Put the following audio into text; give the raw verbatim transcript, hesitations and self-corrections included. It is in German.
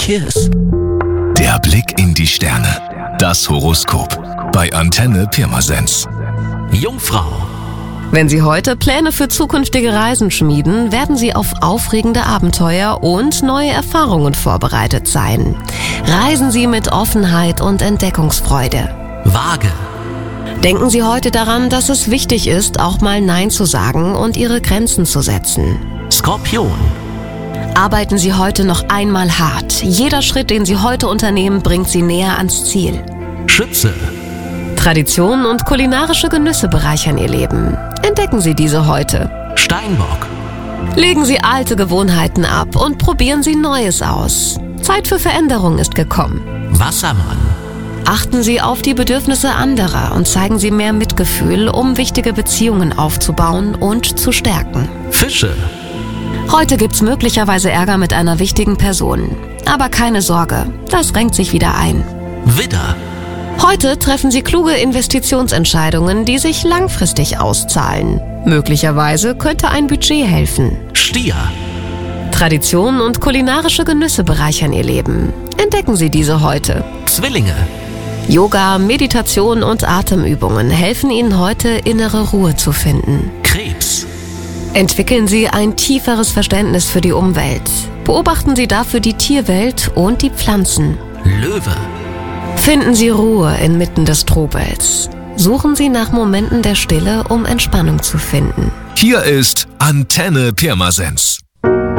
Kiss. Der Blick in die Sterne. Das Horoskop. Bei Antenne Pirmasens. Jungfrau. Wenn Sie heute Pläne für zukünftige Reisen schmieden, werden Sie auf aufregende Abenteuer und neue Erfahrungen vorbereitet sein. Reisen Sie mit Offenheit und Entdeckungsfreude. Waage. Denken Sie heute daran, dass es wichtig ist, auch mal Nein zu sagen und Ihre Grenzen zu setzen. Skorpion. Arbeiten Sie heute noch einmal hart. Jeder Schritt, den Sie heute unternehmen, bringt Sie näher ans Ziel. Schütze. Traditionen und kulinarische Genüsse bereichern Ihr Leben. Entdecken Sie diese heute. Steinbock. Legen Sie alte Gewohnheiten ab und probieren Sie Neues aus. Zeit für Veränderung ist gekommen. Wassermann. Achten Sie auf die Bedürfnisse anderer und zeigen Sie mehr Mitgefühl, um wichtige Beziehungen aufzubauen und zu stärken. Fische. Heute gibt's möglicherweise Ärger mit einer wichtigen Person. Aber keine Sorge, das renkt sich wieder ein. Widder. Heute treffen Sie kluge Investitionsentscheidungen, die sich langfristig auszahlen. Möglicherweise könnte ein Budget helfen. Stier. Traditionen und kulinarische Genüsse bereichern Ihr Leben. Entdecken Sie diese heute. Zwillinge. Yoga, Meditation und Atemübungen helfen Ihnen heute, innere Ruhe zu finden. Krebs. Entwickeln Sie ein tieferes Verständnis für die Umwelt. Beobachten Sie dafür die Tierwelt und die Pflanzen. Löwe. Finden Sie Ruhe inmitten des Trubels. Suchen Sie nach Momenten der Stille, um Entspannung zu finden. Hier ist Antenne Pirmasens.